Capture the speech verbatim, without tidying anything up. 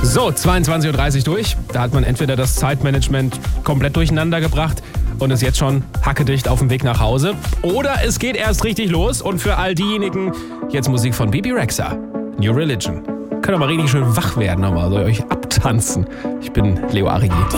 So, zweiundzwanzig Uhr dreißig durch. Da hat man entweder das Zeitmanagement komplett durcheinander gebracht und ist jetzt schon hackedicht auf dem Weg nach Hause. Oder es geht erst richtig los und für all diejenigen jetzt Musik von Bebe Rexha, New Religion. Könnt ihr mal richtig schön wach werden, nochmal, soll ich euch abtanzen. Ich bin Leo Arrigi.